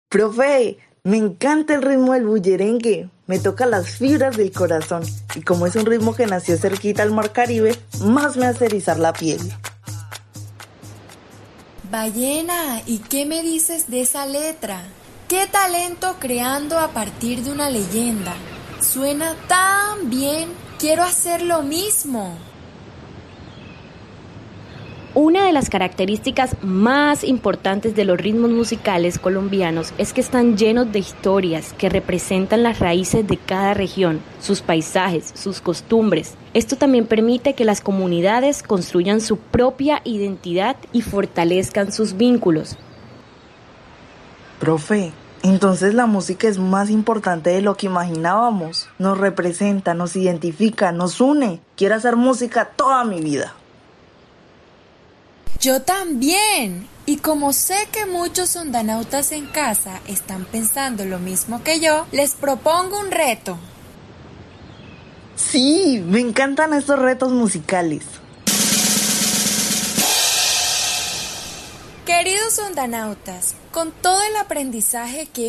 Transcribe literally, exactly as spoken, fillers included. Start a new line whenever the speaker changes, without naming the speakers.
Profe, me encanta el ritmo del bullerengue, me toca las fibras del corazón y como es un ritmo que nació cerquita al mar Caribe, más me hace erizar la piel.
Ballena, ¿y qué me dices de esa letra? ¡Qué talento creando a partir de una leyenda! Suena tan bien, quiero hacer lo mismo.
Una de las características más importantes de los ritmos musicales colombianos es que están llenos de historias que representan las raíces de cada región, sus paisajes, sus costumbres. Esto también permite que las comunidades construyan su propia identidad y fortalezcan sus vínculos.
Profe, entonces la música es más importante de lo que imaginábamos. Nos representa, nos identifica, nos une. Quiero hacer música toda mi vida.
Yo también. Y como sé que muchos ondanautas en casa están pensando lo mismo que yo, les propongo un reto.
Sí, me encantan estos retos musicales.
Queridos ondanautas, con todo el aprendizaje que